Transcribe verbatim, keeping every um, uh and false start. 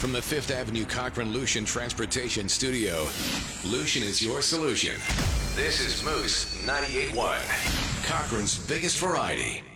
From the Fifth Avenue Cochran Lucian Transportation Studio, Lucian is your solution. This is Moose ninety-eight point one, Cochran's biggest variety.